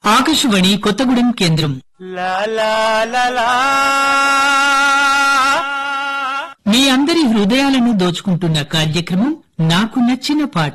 ఆకాశవాణి కొత్తగూడెం కేంద్రం. మీ అందరి హృదయాలను దోచుకుంటున్న కార్యక్రమం నాకు నచ్చిన పాట.